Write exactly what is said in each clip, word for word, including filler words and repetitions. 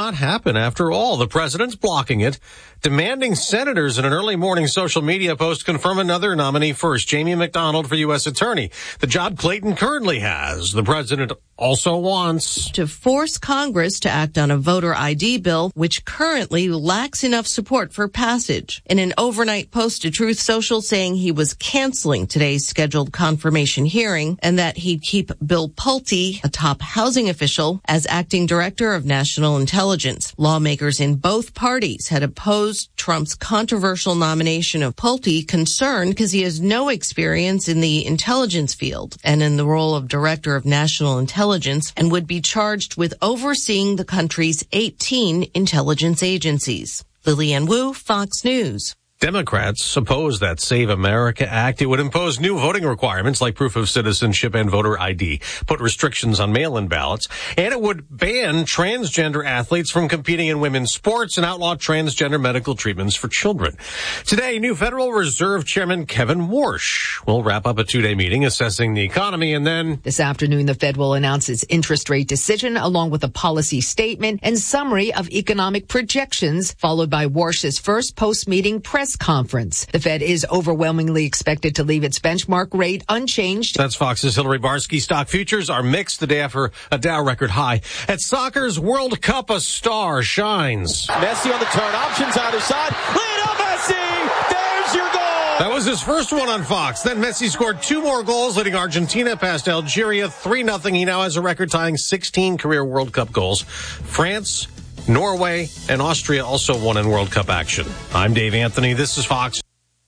not happen after all. The president's blocking it, demanding senators in an early morning social media post confirm another nominee first, Jamie McDonald for U S attorney, the job Clayton currently has. The president also wants to force Congress to act on a voter I D bill, which currently lacks enough support for passage. In an overnight post to Truth Social saying he was canceling today's scheduled confirmation hearing and that he'd keep Bill Pulte, a top housing official, as acting director of national intelligence. Lawmakers in both parties had opposed Trump's controversial nomination of Pulte, concerned because he has no experience in the intelligence field and in the role of director of national intelligence, and would be charged with overseeing the country's eighteen intelligence agencies. Lillian Wu, Fox News. Democrats oppose that Save America Act. It would impose new voting requirements like proof of citizenship and voter I D, put restrictions on mail-in ballots, and it would ban transgender athletes from competing in women's sports and outlaw transgender medical treatments for children. Today, new Federal Reserve Chairman Kevin Warsh will wrap up a two-day meeting assessing the economy, and then this afternoon, the Fed will announce its interest rate decision along with a policy statement and summary of economic projections, followed by Warsh's first post-meeting press conference. The Fed is overwhelmingly expected to leave its benchmark rate unchanged. That's Fox's Hillary Barsky. Stock futures are mixed the day after a Dow record high. At soccer's World Cup, a star shines. Messi on the turn, options either side. Lionel Messi! There's your goal! That was his first one on Fox. Then Messi scored two more goals, leading Argentina past Algeria three nothing. He now has a record-tying sixteen career World Cup goals. France, Norway, and Austria also won in World Cup action. I'm Dave Anthony. This is Fox.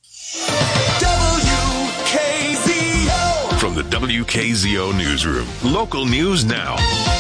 W K Z O. From the W K Z O newsroom. Local news now.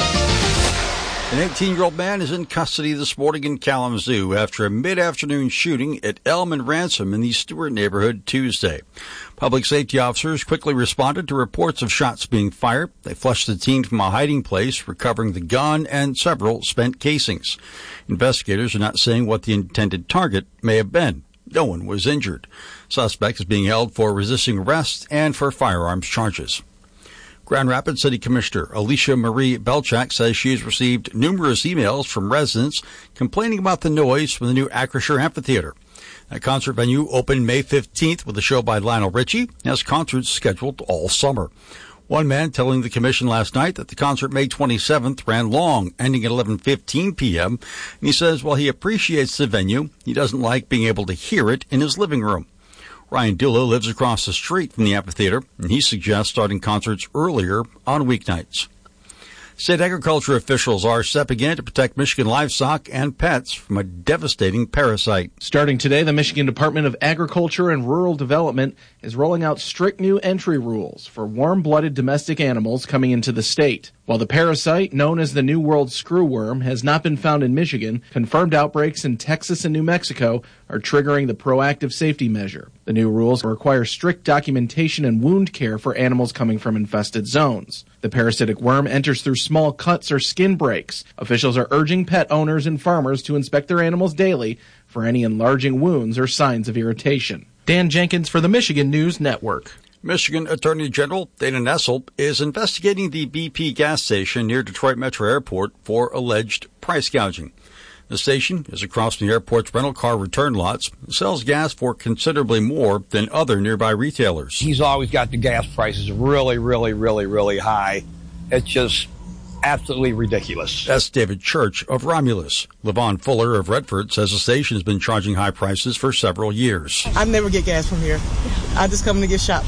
An eighteen-year-old man is in custody this morning in Kalamazoo after a mid-afternoon shooting at Elm and Ransom in the Stewart neighborhood Tuesday. Public safety officers quickly responded to reports of shots being fired. They flushed the teen from a hiding place, recovering the gun and several spent casings. Investigators are not saying what the intended target may have been. No one was injured. Suspect is being held for resisting arrest and for firearms charges. Grand Rapids City Commissioner Alicia Marie Belchak says she has received numerous emails from residents complaining about the noise from the new Acrisure Amphitheater. That concert venue opened May fifteenth with a show by Lionel Richie, has concerts scheduled all summer. One man telling the commission last night that the concert May twenty-seventh ran long, ending at eleven fifteen p.m., and he says while he appreciates the venue, he doesn't like being able to hear it in his living room. Ryan Dullo lives across the street from the amphitheater, and he suggests starting concerts earlier on weeknights. State agriculture officials are stepping in to protect Michigan livestock and pets from a devastating parasite. Starting today, the Michigan Department of Agriculture and Rural Development is rolling out strict new entry rules for warm-blooded domestic animals coming into the state. While the parasite, known as the New World screwworm, has not been found in Michigan, confirmed outbreaks in Texas and New Mexico are triggering the proactive safety measure. The new rules require strict documentation and wound care for animals coming from infested zones. The parasitic worm enters through small cuts or skin breaks. Officials are urging pet owners and farmers to inspect their animals daily for any enlarging wounds or signs of irritation. Dan Jenkins for the Michigan News Network. Michigan Attorney General Dana Nessel is investigating the B P gas station near Detroit Metro Airport for alleged price gouging. The station is across from the airport's rental car return lots, sells gas for considerably more than other nearby retailers. He's always got the gas prices really, really, really, really high. It's just absolutely ridiculous. That's David Church of Romulus. Levon Fuller of Redford says the station has been charging high prices for several years. I never get gas from here. I just come to get shot.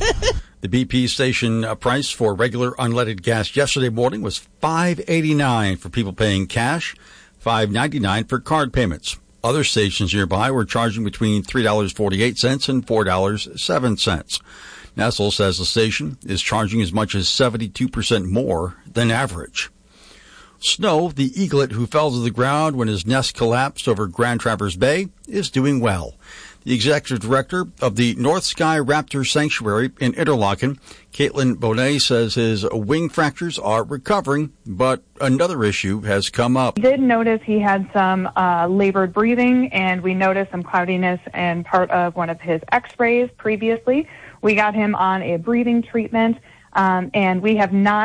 The B P station price for regular unleaded gas yesterday morning was five dollars and eighty-nine cents for people paying cash, five dollars and ninety-nine cents for card payments. Other stations nearby were charging between three dollars and forty-eight cents and four dollars and seven cents. Nessel says the station is charging as much as seventy-two percent more than average. Snow, the eaglet who fell to the ground when his nest collapsed over Grand Traverse Bay, is doing well. The executive director of the North Sky Raptor Sanctuary in Interlaken, Caitlin Bonet, says his wing fractures are recovering, but another issue has come up. We did notice he had some uh, labored breathing, and we noticed some cloudiness in part of one of his x-rays previously. We got him on a breathing treatment, um, and we have not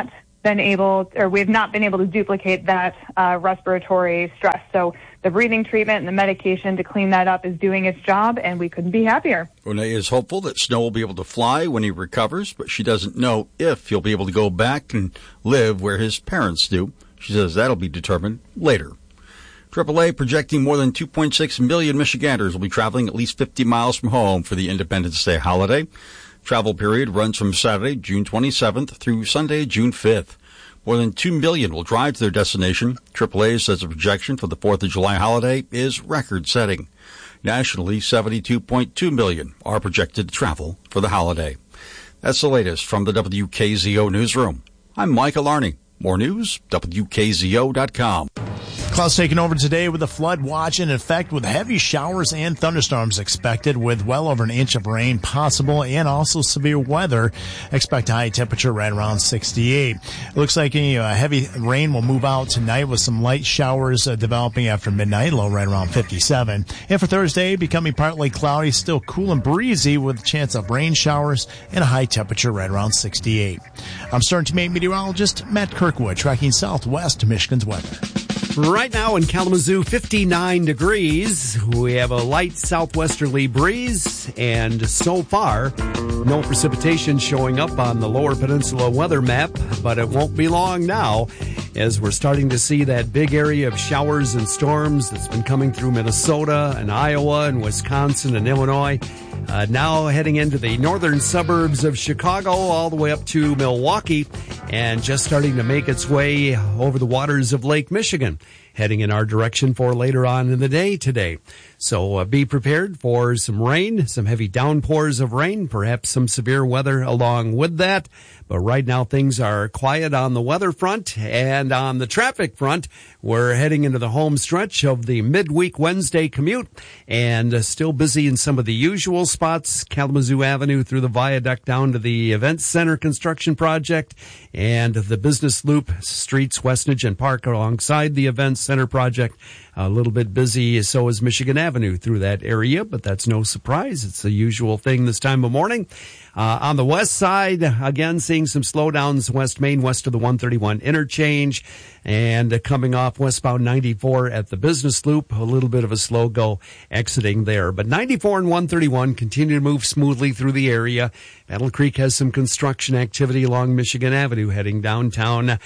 been able, or we have not been able to duplicate that uh, respiratory stress. So the breathing treatment and the medication to clean that up is doing its job, and we couldn't be happier. Renee is hopeful that Snow will be able to fly when he recovers, but she doesn't know if he'll be able to go back and live where his parents do. She says that'll be determined later. triple A projecting more than two point six million Michiganders will be traveling at least fifty miles from home for the Independence Day holiday. Travel period runs from Saturday, June twenty-seventh through Sunday, June fifth. More than two million will drive to their destination. triple A says the projection for the fourth of July holiday is record-setting. Nationally, seventy-two point two million are projected to travel for the holiday. That's the latest from the W K Z O Newsroom. I'm Michael Arney. More news, W K Z O dot com. Clouds taking over today with a flood watch in effect with heavy showers and thunderstorms expected with well over an inch of rain possible and also severe weather. Expect a high temperature right around sixty-eight. It looks like any uh, heavy rain will move out tonight with some light showers uh, developing after midnight, low right around fifty-seven. And for Thursday, becoming partly cloudy, still cool and breezy with a chance of rain showers and a high temperature right around sixty-eight. I'm Stern Teammate meteorologist Matt Kirkwood tracking southwest Michigan's weather. Right now in Kalamazoo, fifty-nine degrees. We have a light southwesterly breeze, and so far, no precipitation showing up on the Lower Peninsula weather map, but it won't be long now as we're starting to see that big area of showers and storms that's been coming through Minnesota and Iowa and Wisconsin and Illinois. Uh, now heading into the northern suburbs of Chicago all the way up to Milwaukee and just starting to make its way over the waters of Lake Michigan, heading in our direction for later on in the day today. So uh, be prepared for some rain, some heavy downpours of rain, perhaps some severe weather along with that. But right now things are quiet on the weather front and on the traffic front. We're heading into the home stretch of the midweek Wednesday commute and uh, still busy in some of the usual spots. Kalamazoo Avenue through the viaduct down to the Event Center construction project and the Business Loop streets, Westnedge and Park alongside the Event Center project. A little bit busy, so is Michigan Avenue through that area, but that's no surprise. It's the usual thing this time of morning. Uh, on the west side, again, seeing some slowdowns west Main, west of the one thirty-one interchange, and uh, coming off westbound ninety-four at the Business Loop, a little bit of a slow go exiting there. But ninety-four and one thirty-one continue to move smoothly through the area. Battle Creek has some construction activity along Michigan Avenue heading downtown,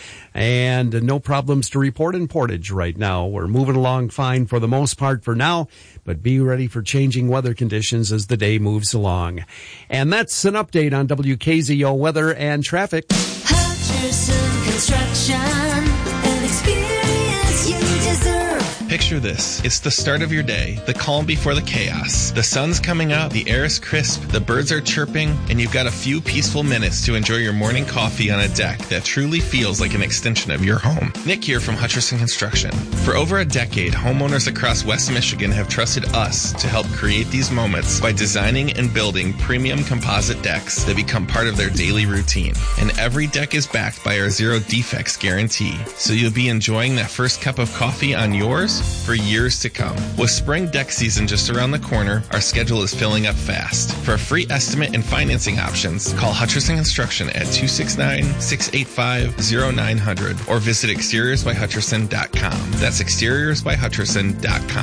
and no problems to report in Portage right now. We're moving along fine for the most part for now, but be ready for changing weather conditions as the day moves along. And that's an update on W K Z O weather and traffic. Hutcherson Construction, an experience you deserve. Picture this. It's the start of your day, the calm before the chaos. The sun's coming out, the air is crisp, the birds are chirping, and you've got a few peaceful minutes to enjoy your morning coffee on a deck that truly feels like an extension of your home. Nick here from Hutcherson Construction. For over a decade, homeowners across West Michigan have trusted us to help create these moments by designing and building premium composite decks that become part of their daily routine. And every deck is backed by our zero defects guarantee, so you'll be enjoying that first cup of coffee on yours for years to come. With spring deck season just around the corner, our schedule is filling up fast. For a free estimate and financing options, call Hutcherson Construction at two six nine, six eight five, zero nine zero zero or visit exteriors by hutcherson dot com. That's exteriors by hutcherson dot com.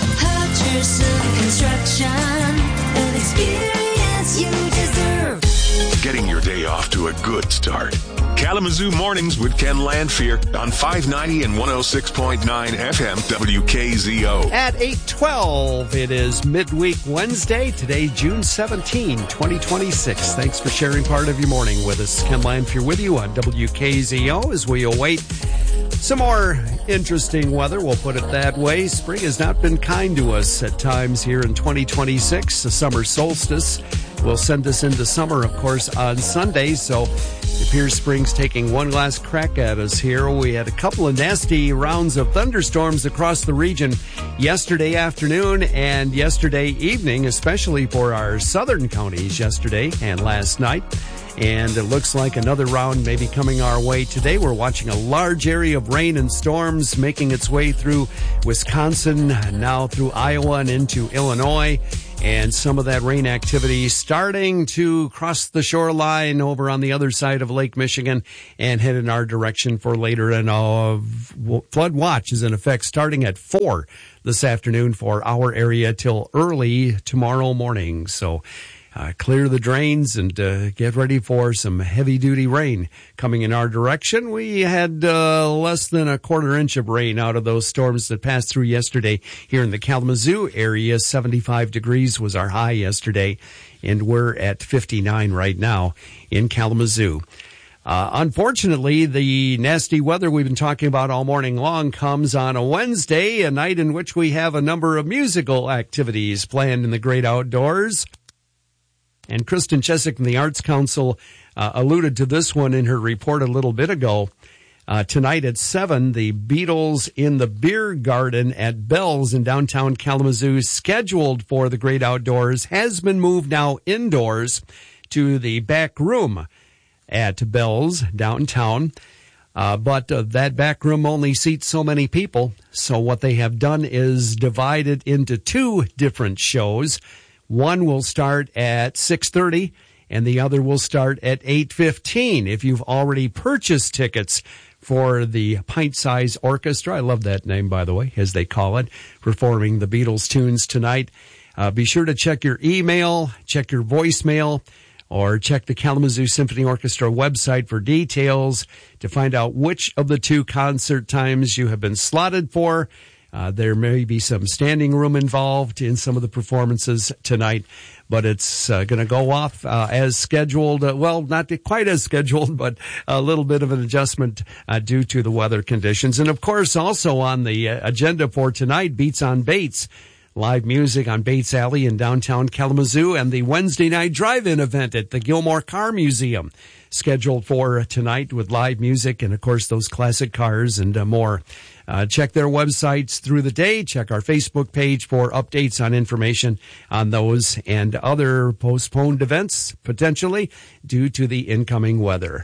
Hutcherson Construction, an experience you deserve. Getting your day off to a good start. Kalamazoo Mornings with Ken Lanfear on five ninety and one oh six point nine F M W K Z O. At eight twelve, it is midweek Wednesday. Today, June seventeenth, twenty twenty-six. Thanks for sharing part of your morning with us. Ken Lanfear with you on W K Z O as we await some more interesting weather, we'll put it that way. Spring has not been kind to us at times here in twenty twenty-six. The summer solstice will send us into summer, of course, on Sunday, so it appears spring's taking one last crack at us here. We had a couple of nasty rounds of thunderstorms across the region yesterday afternoon and yesterday evening, especially for our southern counties yesterday and last night. And it looks like another round may be coming our way today. We're watching a large area of rain and storms making its way through Wisconsin, now through Iowa and into Illinois. And some of that rain activity starting to cross the shoreline over on the other side of Lake Michigan and head in our direction for later. And uh, flood watch is in effect starting at four this afternoon for our area till early tomorrow morning. So uh, clear the drains and uh, get ready for some heavy-duty rain coming in our direction. We had uh, less than a quarter inch of rain out of those storms that passed through yesterday here in the Kalamazoo area. seventy-five degrees was our high yesterday, and we're at fifty-nine right now in Kalamazoo. Uh, unfortunately, the nasty weather we've been talking about all morning long comes on a Wednesday, a night in which we have a number of musical activities planned in the great outdoors. And Kristen Chesick from the Arts Council uh, alluded to this one in her report a little bit ago. Uh, tonight at seven, the Beatles in the Beer Garden at Bell's in downtown Kalamazoo, scheduled for the great outdoors, has been moved now indoors to the back room at Bell's downtown. Uh, but uh, that back room only seats so many people. So what they have done is divided into two different shows. One will start at six thirty and the other will start at eight fifteen. If you've already purchased tickets for the Pint-Size Orchestra, I love that name, by the way, as they call it, performing the Beatles tunes tonight, uh, be sure to check your email, check your voicemail, or check the Kalamazoo Symphony Orchestra website for details to find out which of the two concert times you have been slotted for. Uh, there may be some standing room involved in some of the performances tonight, but it's uh, going to go off uh, as scheduled. Uh, well, not quite as scheduled, but a little bit of an adjustment uh, due to the weather conditions. And, of course, also on the uh, agenda for tonight, Beats on Bates. Live music on Bates Alley in downtown Kalamazoo, and the Wednesday night drive-in event at the Gilmore Car Museum, scheduled for tonight with live music and, of course, those classic cars and uh, more. Uh, check their websites through the day. Check our Facebook page for updates on information on those and other postponed events, potentially, due to the incoming weather.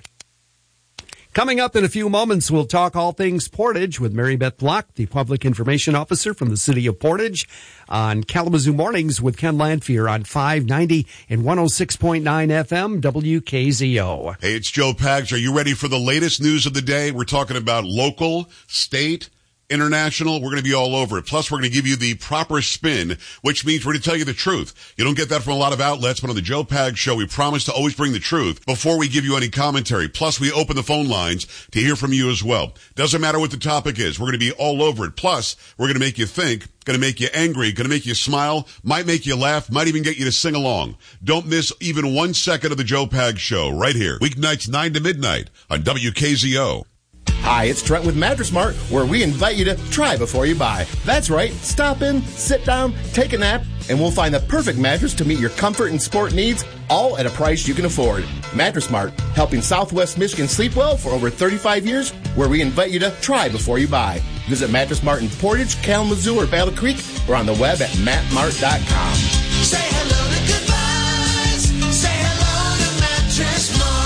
Coming up in a few moments, we'll talk all things Portage with Mary Beth Block, the Public Information Officer from the City of Portage, on Kalamazoo Mornings with Ken Lanphier on five ninety and one oh six point nine F M W K Z O. Hey, it's Joe Pags. Are you ready for the latest news of the day? We're talking about local, state, international. We're going to be all over it. Plus, we're going to give you the proper spin, which means we're going to tell you the truth. You don't get that from a lot of outlets, but on the Joe Pags Show, we promise to always bring the truth before we give you any commentary. Plus, we open the phone lines to hear from you as well. Doesn't matter what the topic is. We're going to be all over it. Plus, we're going to make you think, going to make you angry, going to make you smile, might make you laugh, might even get you to sing along. Don't miss even one second of the Joe Pags Show right here. Weeknights nine to midnight on W K Z O. Hi, it's Trent with Mattress Mart, where we invite you to try before you buy. That's right. Stop in, sit down, take a nap, and we'll find the perfect mattress to meet your comfort and sport needs, all at a price you can afford. Mattress Mart, helping Southwest Michigan sleep well for over thirty-five years, where we invite you to try before you buy. Visit Mattress Mart in Portage, Kalamazoo, or Battle Creek, or on the web at matt mart dot com. Say hello to goodbyes. Say hello to Mattress Mart.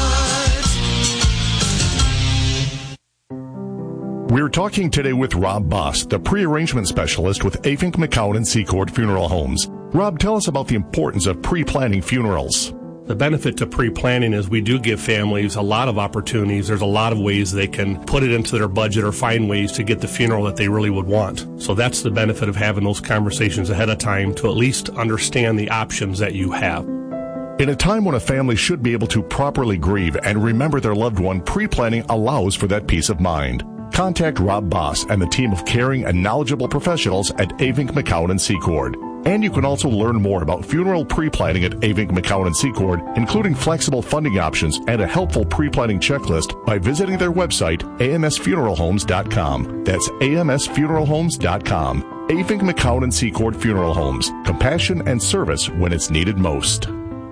We're talking today with Rob Boss, the pre-arrangement specialist with Avink McCown and Secord Funeral Homes. Rob, tell us about the importance of pre-planning funerals. The benefit to pre-planning is we do give families a lot of opportunities. There's a lot of ways they can put it into their budget or find ways to get the funeral that they really would want. So that's the benefit of having those conversations ahead of time to at least understand the options that you have. In a time when a family should be able to properly grieve and remember their loved one, pre-planning allows for that peace of mind. Contact Rob Boss and the team of caring and knowledgeable professionals at Avink McCown and Secord. And you can also learn more about funeral pre-planning at Avink McCown and Secord, including flexible funding options and a helpful pre-planning checklist by visiting their website, A M S funeral homes dot com. That's A M S funeral homes dot com. Avink McCown and Secord Funeral Homes. Compassion and service when it's needed most.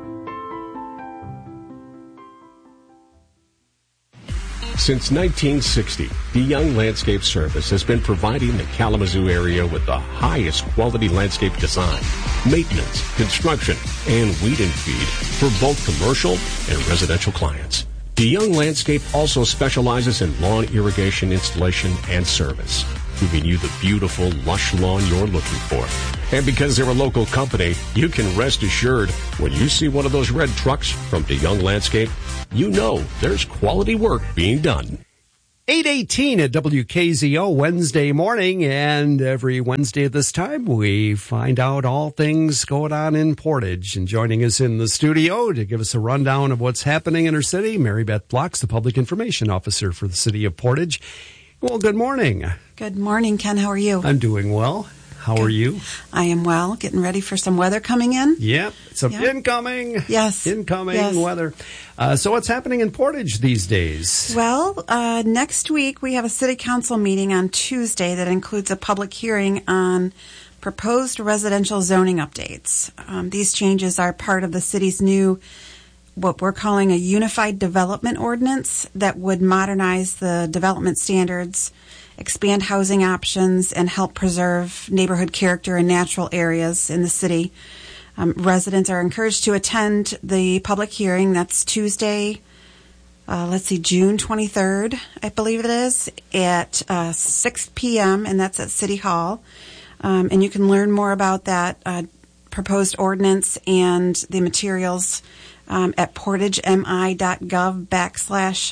Since nineteen sixty, DeYoung Landscape Service has been providing the Kalamazoo area with the highest quality landscape design, maintenance, construction, and weed and feed for both commercial and residential clients. DeYoung Landscape also specializes in lawn irrigation installation and service, giving you the beautiful, lush lawn you're looking for. And because they're a local company, you can rest assured when you see one of those red trucks from DeYoung Landscape, you know there's quality work being done. eight eighteen at W K Z O Wednesday morning, and every Wednesday at this time we find out all things going on in Portage. And joining us in the studio to give us a rundown of what's happening in our city, Mary Beth Blocks, the Public Information Officer for the City of Portage. Well, good morning. Good morning, Ken. How are you? I'm doing well. How Good. are you? I am well. Getting ready for some weather coming in. Yep. Some Yep. incoming. Yes. Incoming Yes. weather. Uh, so what's happening in Portage these days? Well, uh, next week we have a city council meeting on Tuesday that includes a public hearing on proposed residential zoning updates. Um, these changes are part of the city's new, what we're calling a unified development ordinance that would modernize the development standards, expand housing options, and help preserve neighborhood character in natural areas in the city. Um, residents are encouraged to attend the public hearing. That's Tuesday, uh, let's see, June twenty-third, I believe it is, at uh, six p.m., and that's at City Hall. Um, and you can learn more about that uh, proposed ordinance and the materials um, at portagemi.gov backslash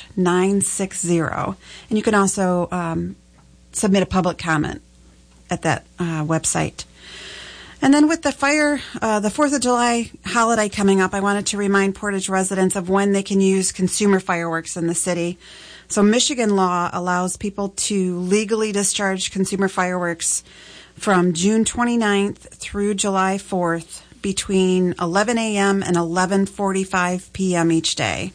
960. And you can also um, submit a public comment at that uh, website. And then with the fire, uh, the fourth of July holiday coming up, I wanted to remind Portage residents of when they can use consumer fireworks in the city. So Michigan law allows people to legally discharge consumer fireworks from June twenty-ninth through July fourth between eleven a.m. and eleven forty-five p.m. each day.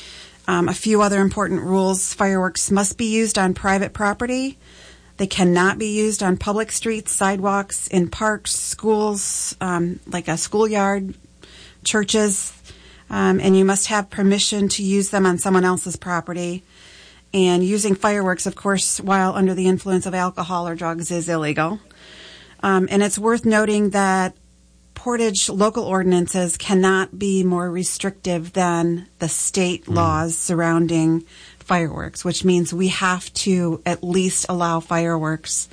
Um, a few other important rules: fireworks must be used on private property. They cannot be used on public streets, sidewalks, in parks, schools, um, like a schoolyard, churches, um, and you must have permission to use them on someone else's property. And using fireworks, of course, while under the influence of alcohol or drugs is illegal. Um, and it's worth noting that Portage local ordinances cannot be more restrictive than the state mm. laws surrounding fireworks, which means we have to at least allow fireworks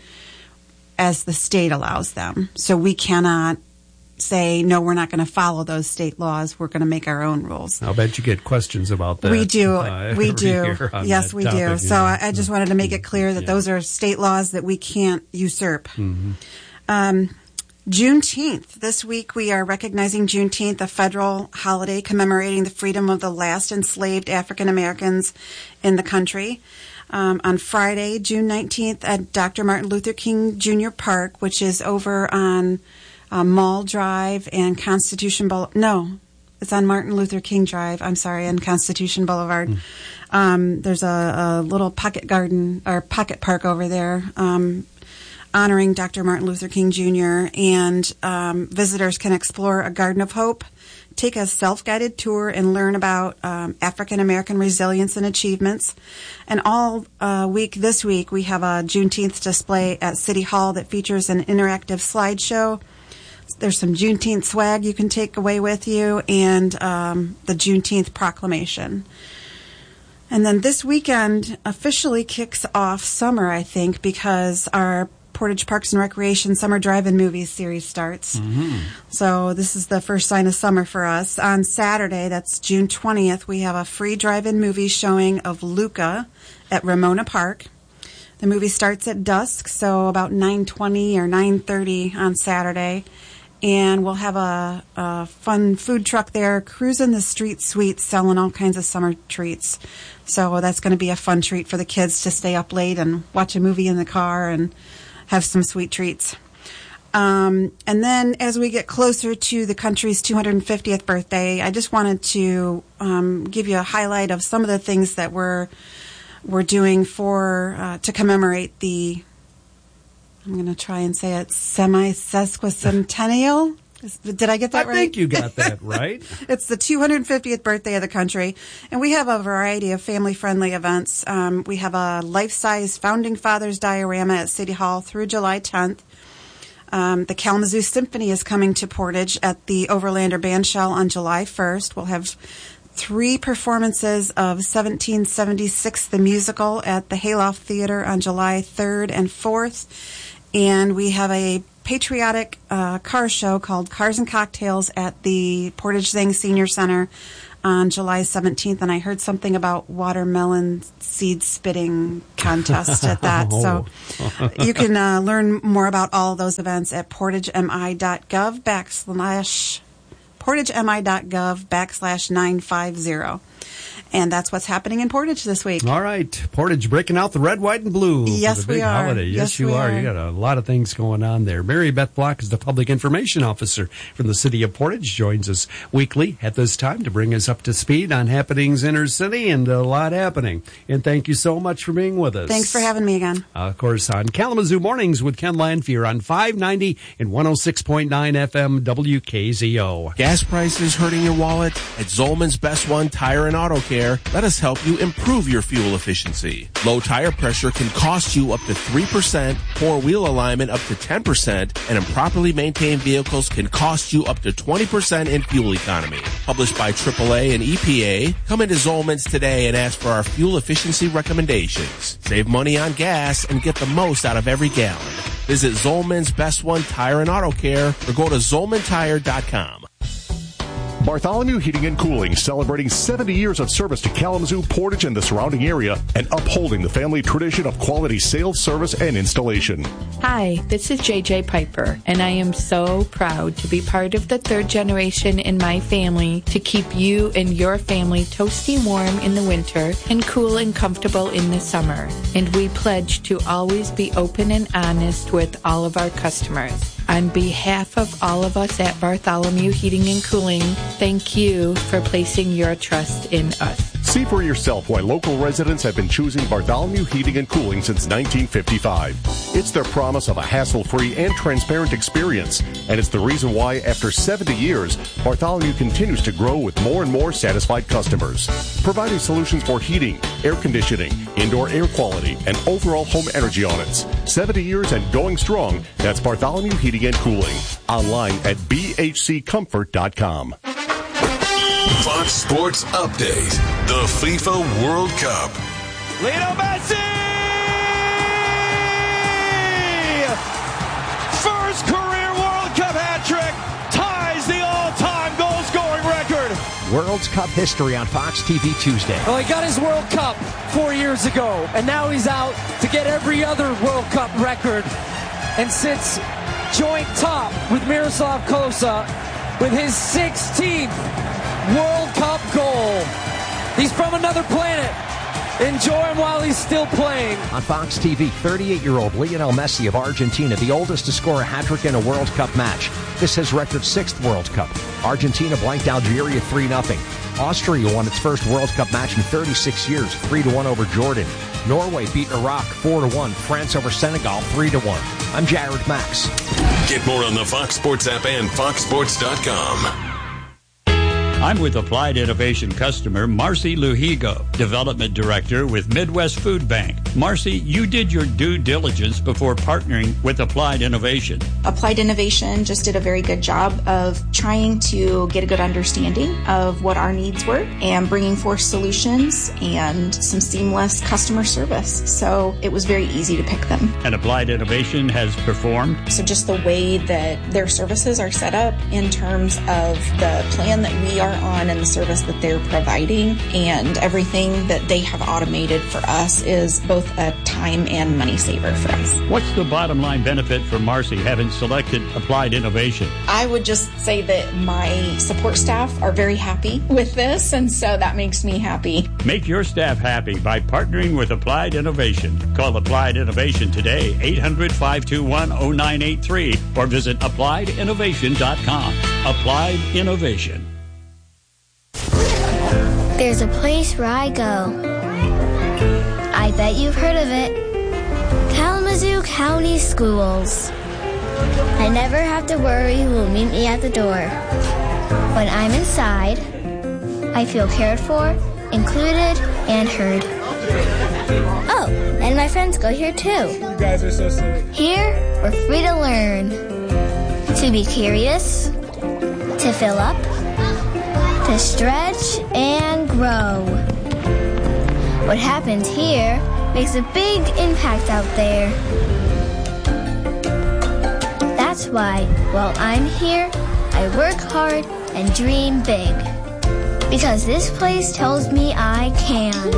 as the state allows them. So we cannot say, no, we're not going to follow those state laws. We're going to make our own rules. I'll bet you get questions about that. We do. Uh, we do. Yes, we topic, do. So yeah. I, I just wanted to make it clear that yeah. those are state laws that we can't usurp. Mm-hmm. Um, Juneteenth. This week we are recognizing Juneteenth, a federal holiday commemorating the freedom of the last enslaved African Americans in the country. Um, on Friday, June nineteenth, at Doctor Martin Luther King Junior Park, which is over on uh, Mall Drive and Constitution Boulevard. No, it's on Martin Luther King Drive. I'm sorry, and Constitution Boulevard. Mm. Um, there's a, a little pocket garden or pocket park over there. Um, honoring Doctor Martin Luther King Junior, and um, visitors can explore a Garden of Hope, take a self-guided tour, and learn about um, African-American resilience and achievements. And all uh, week this week, we have a Juneteenth display at City Hall that features an interactive slideshow. There's some Juneteenth swag you can take away with you, and um, the Juneteenth proclamation. And then this weekend officially kicks off summer, I think, because our Portage Parks and Recreation Summer Drive-In Movies series starts. Mm-hmm. So this is the first sign of summer for us. On Saturday, that's June twentieth, we have a free drive-in movie showing of Luca at Ramona Park. The movie starts at dusk, so about nine twenty or nine thirty on Saturday. And we'll have a, a fun food truck there, cruising the street sweets, selling all kinds of summer treats. So that's going to be a fun treat for the kids to stay up late and watch a movie in the car and have some sweet treats. Um, and then as we get closer to the country's two hundred fiftieth birthday, I just wanted to um, give you a highlight of some of the things that we're, we're doing for uh, to commemorate the, I'm going to try and say it, semi-sesquicentennial. Did I get that I right? I think you got that right. It's the two hundred fiftieth birthday of the country, and we have a variety of family-friendly events. Um, we have a life-size Founding Fathers diorama at City Hall through July tenth. Um, the Kalamazoo Symphony is coming to Portage at the Overlander Bandshell on July first. We'll have three performances of seventeen seventy-six, the musical, at the Hayloft Theater on July third and fourth. And we have a patriotic uh, car show called Cars and Cocktails at the Portage Zang Senior Center on July seventeenth, and I heard something about watermelon seed spitting contest at that. So you can uh, learn more about all of those events at portagemi.gov backslash portagemi.gov backslash nine five zero. And that's what's happening in Portage this week. All right. Portage breaking out the red, white, and blue yes, for the big we are. holiday. Yes, yes you we are. are. You got a lot of things going on there. Mary Beth Block is the Public Information Officer from the City of Portage. Joins us weekly at this time to bring us up to speed on happenings in our city, and a lot happening. And thank you so much for being with us. Thanks for having me again. Uh, of course, on Kalamazoo Mornings with Ken Lanfear on five ninety and one oh six point nine F M W K Z O. Gas prices hurting your wallet? At Zolman's Best One Tire and Auto Care, let us help you improve your fuel efficiency. Low tire pressure can cost you up to three percent, poor wheel alignment up to ten percent, and improperly maintained vehicles can cost you up to twenty percent in fuel economy. Published by triple A and E P A, come into Zolman's today and ask for our fuel efficiency recommendations. Save money on gas and get the most out of every gallon. Visit Zolman's Best One Tire and Auto Care or go to zolman tire dot com. Bartholomew Heating and Cooling, celebrating seventy years of service to Kalamazoo, Portage, and the surrounding area, and upholding the family tradition of quality sales, service, and installation. Hi, this is J J Piper, and I am so proud to be part of the third generation in my family to keep you and your family toasty warm in the winter and cool and comfortable in the summer. And we pledge to always be open and honest with all of our customers. On behalf of all of us at Bartholomew Heating and Cooling, thank you for placing your trust in us. See for yourself why local residents have been choosing Bartholomew Heating and Cooling since nineteen fifty-five. It's their promise of a hassle-free and transparent experience, and it's the reason why, after seventy years, Bartholomew continues to grow with more and more satisfied customers. Providing solutions for heating, air conditioning, indoor air quality, and overall home energy audits. seventy years and going strong, that's Bartholomew Heating and Cooling. Online at b h c comfort dot com. Fox Sports Update. The FIFA World Cup. Lionel Messi! First career World Cup hat trick ties the all-time goal scoring record. World Cup history on Fox T V Tuesday. Well, he got his World Cup four years ago, and now he's out to get every other World Cup record and sits joint top with Miroslav Klose with his sixteenth World Cup goal. He's from another planet. Enjoy him while he's still playing. On Fox T V, thirty-eight-year-old Lionel Messi of Argentina, the oldest to score a hat-trick in a World Cup match. This is record sixth World Cup. Argentina blanked Algeria three nothing. Austria won its first World Cup match in thirty-six years, three to one over Jordan. Norway beat Iraq four to one. France over Senegal three to one. I'm Jared Max. Get more on the Fox Sports app and fox sports dot com. I'm with Applied Innovation customer Marcy Luhigo, Development Director with Midwest Food Bank. Marcy, you did your due diligence before partnering with Applied Innovation. Applied Innovation just did a very good job of trying to get a good understanding of what our needs were and bringing forth solutions and some seamless customer service. So it was very easy to pick them. And Applied Innovation has performed? So just the way that their services are set up in terms of the plan that we are on and the service that they're providing and everything that they have automated for us is both a time and money saver for us. What's the bottom line benefit for Marcy having selected Applied Innovation? I would just say that my support staff are very happy with this, and so that makes me happy. Make your staff happy by partnering with Applied Innovation. Call Applied Innovation today, eight hundred, five two one, oh nine eight three, or visit applied innovation dot com. Applied Innovation. There's a place where I go. I bet you've heard of it. Kalamazoo County Schools. I never have to worry who will meet me at the door. When I'm inside, I feel cared for, included, and heard. Oh, and my friends go here too. You guys are so sweet. Here, we're free to learn. To be curious. To fill up. To stretch and grow. What happens here makes a big impact out there. That's That's why, while I'm here, I work hard and dream big. Because this place tells me I can.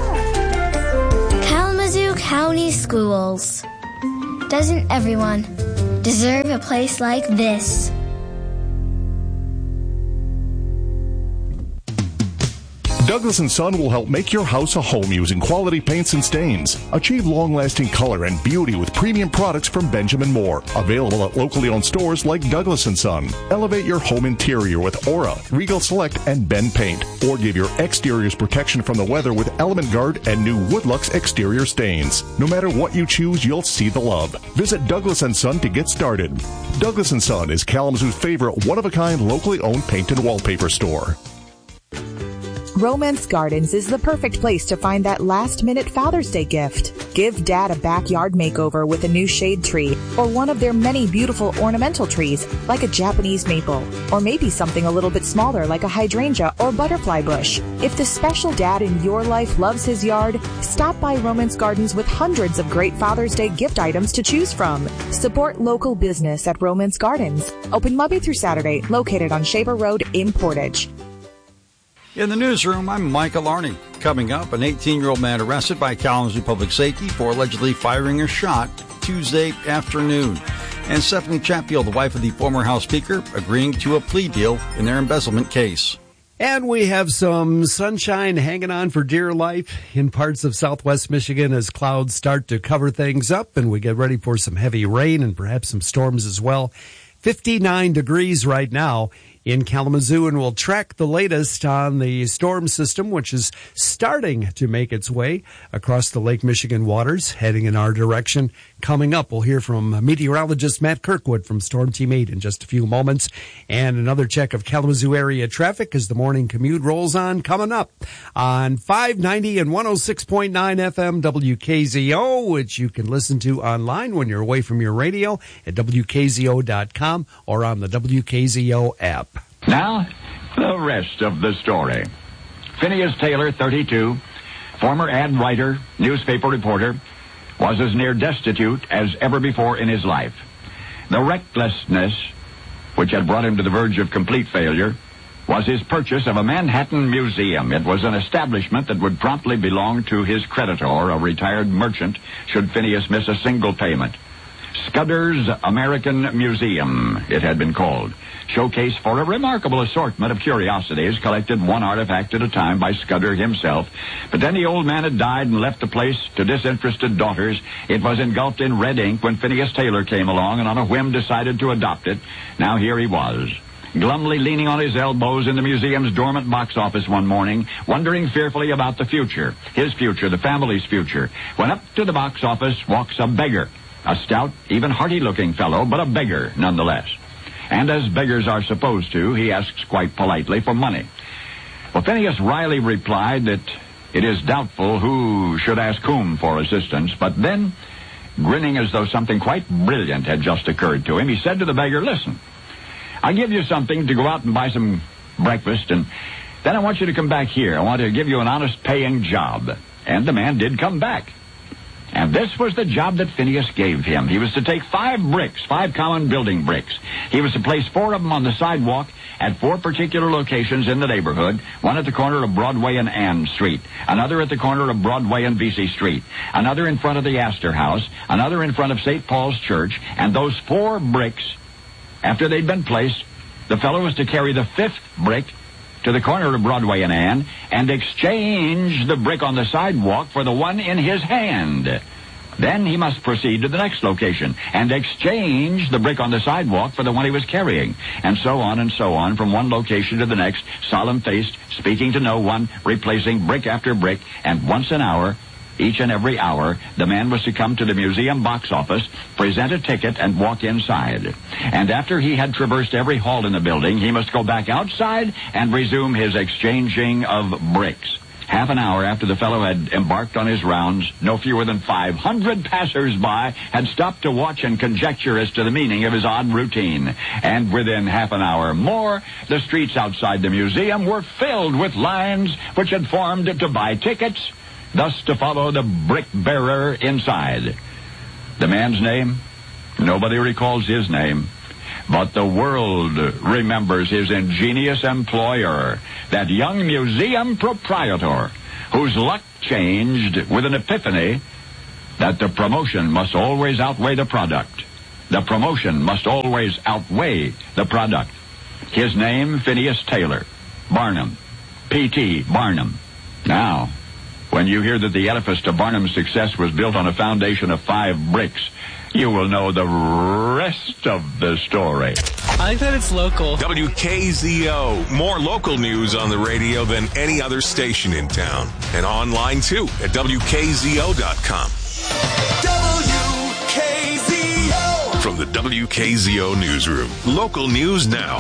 Kalamazoo County Schools. Doesn't everyone deserve a place like this? Douglas and Son will help make your house a home using quality paints and stains. Achieve long-lasting color and beauty with premium products from Benjamin Moore. Available at locally owned stores like Douglas and Son. Elevate your home interior with Aura, Regal Select, and Ben Paint. Or give your exteriors protection from the weather with Element Guard and new Woodlux exterior stains. No matter what you choose, you'll see the love. Visit Douglas and Son to get started. Douglas and Son is Kalamazoo's favorite one-of-a-kind locally owned paint and wallpaper store. Romance Gardens is the perfect place to find that last-minute Father's Day gift. Give Dad a backyard makeover with a new shade tree or one of their many beautiful ornamental trees like a Japanese maple, or maybe something a little bit smaller like a hydrangea or butterfly bush. If the special dad in your life loves his yard, stop by Romance Gardens with hundreds of great Father's Day gift items to choose from. Support local business at Romance Gardens. Open Monday through Saturday, located on Shaver Road in Portage. In the newsroom, I'm Michael Arney. Coming up, an eighteen-year-old man arrested by Kalamazoo Public Safety for allegedly firing a shot Tuesday afternoon. And Stephanie Chatfield, the wife of the former House Speaker, agreeing to a plea deal in their embezzlement case. And we have some sunshine hanging on for dear life in parts of southwest Michigan as clouds start to cover things up and we get ready for some heavy rain and perhaps some storms as well. fifty-nine degrees right now in Kalamazoo, and we'll track the latest on the storm system, which is starting to make its way across the Lake Michigan waters, heading in our direction. Coming up, we'll hear from meteorologist Matt Kirkwood from Storm Team eight in just a few moments, and another check of Kalamazoo area traffic as the morning commute rolls on, coming up on five ninety and one oh six point nine F M W K Z O, which you can listen to online when you're away from your radio at W K Z O dot com or on the W K Z O app. Now, the rest of the story. Phineas Taylor, thirty-two, former ad writer, newspaper reporter, was as near destitute as ever before in his life. The recklessness which had brought him to the verge of complete failure was his purchase of a Manhattan museum. It was an establishment that would promptly belong to his creditor, a retired merchant, should Phineas miss a single payment. Scudder's American Museum, it had been called. Showcase for a remarkable assortment of curiosities collected one artifact at a time by Scudder himself. But then the old man had died and left the place to disinterested daughters. It was engulfed in red ink when Phineas Taylor came along and on a whim decided to adopt it. Now here he was, glumly leaning on his elbows in the museum's dormant box office one morning, wondering fearfully about the future, his future, the family's future, when up to the box office walks a beggar. A stout, even hearty-looking fellow, but a beggar nonetheless. And as beggars are supposed to, he asks quite politely for money. Well, Phineas Riley replied that it is doubtful who should ask whom for assistance, but then, grinning as though something quite brilliant had just occurred to him, he said to the beggar, "Listen, I'll give you something to go out and buy some breakfast, and then I want you to come back here. I want to give you an honest paying job." And the man did come back. And this was the job that Phineas gave him. He was to take five bricks, five common building bricks. He was to place four of them on the sidewalk at four particular locations in the neighborhood, one at the corner of Broadway and Ann Street, another at the corner of Broadway and Vesey Street, another in front of the Astor House, another in front of Saint Paul's Church, and those four bricks, after they'd been placed, the fellow was to carry the fifth brick to the corner of Broadway and Ann and exchange the brick on the sidewalk for the one in his hand. Then he must proceed to the next location and exchange the brick on the sidewalk for the one he was carrying, and so on and so on from one location to the next, solemn-faced, speaking to no one, replacing brick after brick, and once an hour, each and every hour, the man was to come to the museum box office, present a ticket, and walk inside. And after he had traversed every hall in the building, he must go back outside and resume his exchanging of bricks. Half an hour after the fellow had embarked on his rounds, no fewer than five hundred passers-by had stopped to watch and conjecture as to the meaning of his odd routine. And within half an hour more, the streets outside the museum were filled with lines which had formed to buy tickets, thus to follow the brick bearer inside. The man's name? Nobody recalls his name. But the world remembers his ingenious employer, that young museum proprietor, whose luck changed with an epiphany that the promotion must always outweigh the product. The promotion must always outweigh the product. His name, Phineas Taylor, Barnum, P T Barnum. Now, when you hear that the edifice to Barnum's success was built on a foundation of five bricks, you will know the rest of the story. I like that it's local. W K Z O. More local news on the radio than any other station in town. And online, too, at W K Z O dot com. W K Z O. From the W K Z O newsroom. Local news now.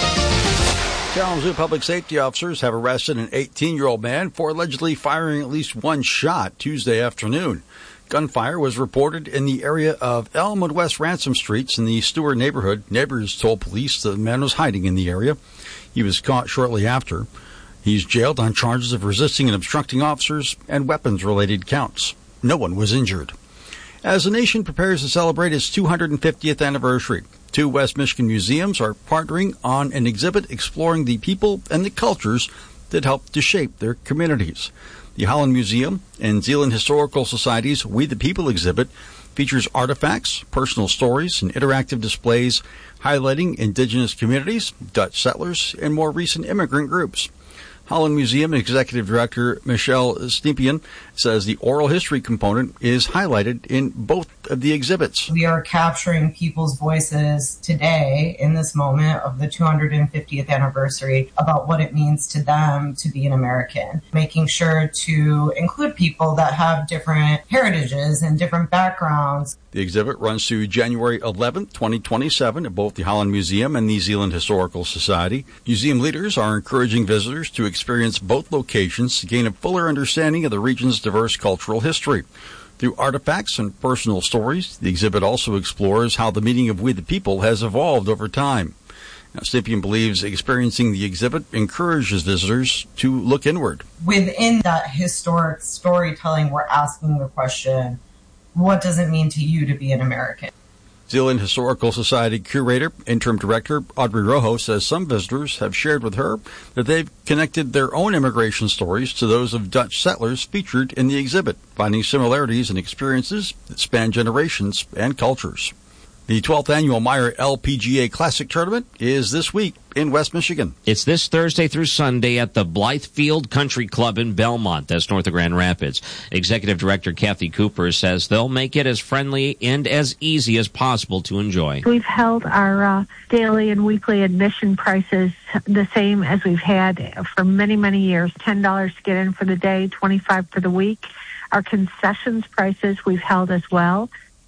Kalamazoo public safety officers have arrested an eighteen-year-old man for allegedly firing at least one shot Tuesday afternoon. Gunfire was reported in the area of Elm and West Ransom Streets in the Stewart neighborhood. Neighbors told police the man was hiding in the area. He was caught shortly after. He's jailed on charges of resisting and obstructing officers and weapons-related counts. No one was injured. As the nation prepares to celebrate its two hundred fiftieth anniversary, two West Michigan museums are partnering on an exhibit exploring the people and the cultures that helped to shape their communities. The Holland Museum and Zeeland Historical Society's We the People exhibit features artifacts, personal stories, and interactive displays highlighting indigenous communities, Dutch settlers, and more recent immigrant groups. Holland Museum Executive Director Michelle Stiepian says the oral history component is highlighted in both of the exhibits. We are capturing people's voices today in this moment of the two hundred fiftieth anniversary about what it means to them to be an American, making sure to include people that have different heritages and different backgrounds. The exhibit runs through January eleventh, twenty twenty-seven at both the Holland Museum and the Zeeland Historical Society. Museum leaders are encouraging visitors to experience both locations to gain a fuller understanding of the region's diverse cultural history. Through artifacts and personal stories, the exhibit also explores how the meaning of We the People has evolved over time. Now, Stiepian believes experiencing the exhibit encourages visitors to look inward. Within that historic storytelling, we're asking the question, what does it mean to you to be an American? Zeeland Historical Society curator, interim director Audrey Rojo says some visitors have shared with her that they've connected their own immigration stories to those of Dutch settlers featured in the exhibit, finding similarities in experiences that span generations and cultures. The twelfth annual Meyer L P G A Classic Tournament is this week in West Michigan. It's this Thursday through Sunday at the Blythefield Country Club in Belmont. That's north of Grand Rapids. Executive Director Kathy Cooper says they'll make it as friendly and as easy as possible to enjoy. We've held our uh, daily and weekly admission prices the same as we've had for many, many years. ten dollars to get in for the day, twenty-five dollars for the week. Our concessions prices we've held as well.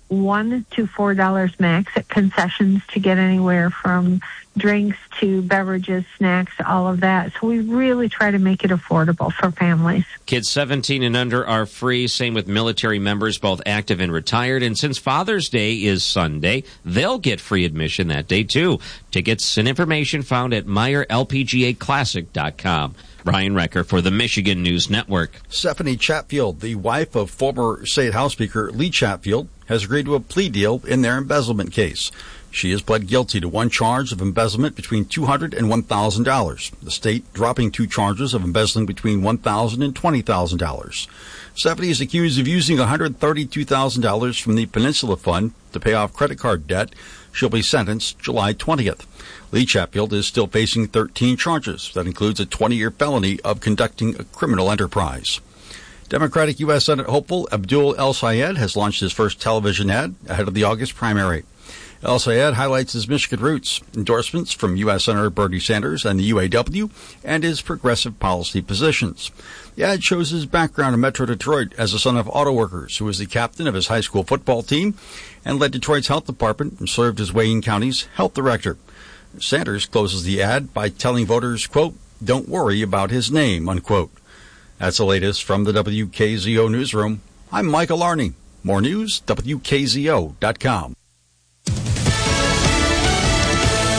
One to four dollars max at concessions to get anywhere from drinks to beverages, snacks, all of that. So we really try to make it affordable for families. Kids seventeen and under are free. Same with military members, both active and retired. And since Father's Day is Sunday, they'll get free admission that day too. Tickets and information found at Meyer L P G A Classic dot com. Brian Recker for the Michigan News Network. Stephanie Chatfield, the wife of former State House Speaker Lee Chatfield, has agreed to a plea deal in their embezzlement case. She has pled guilty to one charge of embezzlement between two hundred dollars and one thousand dollars, the state dropping two charges of embezzling between one thousand dollars and twenty thousand dollars. Stephanie is accused of using one hundred thirty-two thousand dollars from the Peninsula Fund to pay off credit card debt. She'll be sentenced July twentieth. Lee Chatfield is still facing thirteen charges. That includes a twenty-year felony of conducting a criminal enterprise. Democratic U S Senate hopeful Abdul El-Sayed has launched his first television ad ahead of the August primary. El-Sayed highlights his Michigan roots, endorsements from U S Senator Bernie Sanders and the U A W, and his progressive policy positions. The ad shows his background in Metro Detroit as a son of auto workers who was the captain of his high school football team and led Detroit's health department and served as Wayne County's health director. Sanders closes the ad by telling voters, quote, "Don't worry about his name," unquote. That's the latest from the W K Z O newsroom. I'm Michael Arney. More news, W K Z O dot com.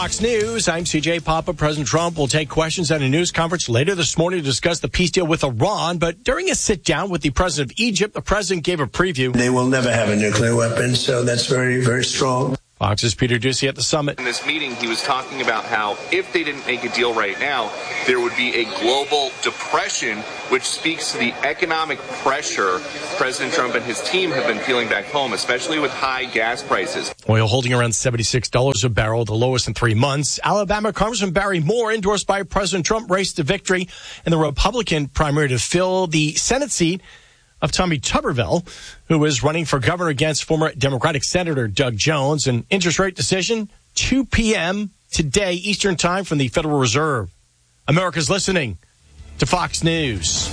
Fox News, I'm C J Papa. President Trump will take questions at a news conference later this morning to discuss the peace deal with Iran. But during a sit-down with the president of Egypt, the president gave a preview. They will never have a nuclear weapon, so that's very, very strong. Fox's Peter Ducey at the summit. In this meeting, he was talking about how if they didn't make a deal right now, there would be a global depression, which speaks to the economic pressure President Trump and his team have been feeling back home, especially with high gas prices. Oil holding around seventy-six dollars a barrel, the lowest in three months. Alabama Congressman Barry Moore, endorsed by President Trump, raced to victory in the Republican primary to fill the Senate seat of Tommy Tuberville, who is running for governor against former Democratic Senator Doug Jones. An interest rate decision, two p.m. today, Eastern Time, from the Federal Reserve. America's listening to Fox News.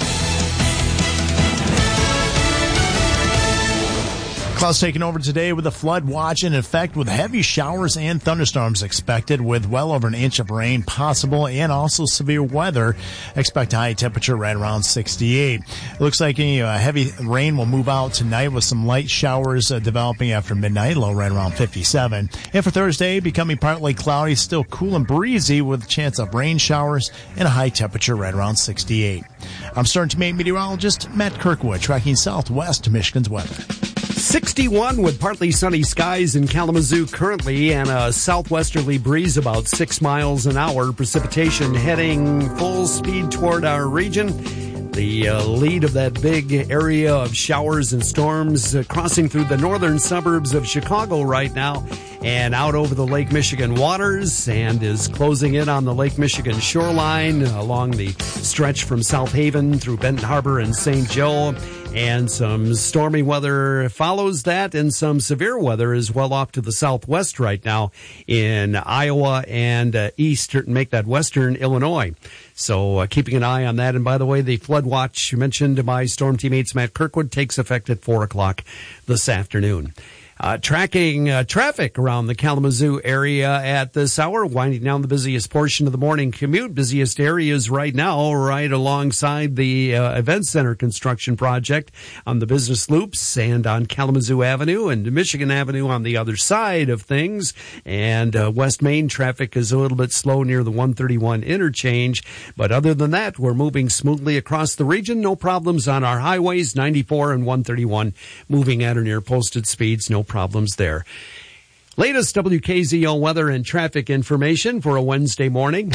Clouds taking over today with a flood watch in effect with heavy showers and thunderstorms expected with well over an inch of rain possible and also severe weather. Expect a high temperature right around sixty-eight. It looks like any uh, heavy rain will move out tonight with some light showers uh, developing after midnight, low right around fifty-seven. And for Thursday, becoming partly cloudy, still cool and breezy with a chance of rain showers and a high temperature right around sixty-eight. I'm Stern Teammate meteorologist Matt Kirkwood tracking southwest Michigan's weather. sixty-one with partly sunny skies in Kalamazoo currently and a southwesterly breeze about six miles an hour. Precipitation heading full speed toward our region. The uh, lead of that big area of showers and storms uh, crossing through the northern suburbs of Chicago right now and out over the Lake Michigan waters and is closing in on the Lake Michigan shoreline along the stretch from South Haven through Benton Harbor and Saint Joe. And some stormy weather follows that, and some severe weather is well off to the southwest right now in Iowa and uh, eastern, make that western Illinois. So uh, keeping an eye on that. And by the way, the flood watch mentioned by Storm Teammates Matt Kirkwood takes effect at four o'clock this afternoon. Uh, tracking uh, traffic around the Kalamazoo area at this hour, winding down the busiest portion of the morning commute. Busiest areas right now, right alongside the uh, Event Center construction project on the business loops and on Kalamazoo Avenue and Michigan Avenue on the other side of things. And uh, West Main traffic is a little bit slow near the one thirty-one interchange. But other than that, we're moving smoothly across the region. No problems on our highways, ninety-four and one thirty-one, moving at or near posted speeds. No problems there. Latest W K Z O weather and traffic information for a Wednesday morning.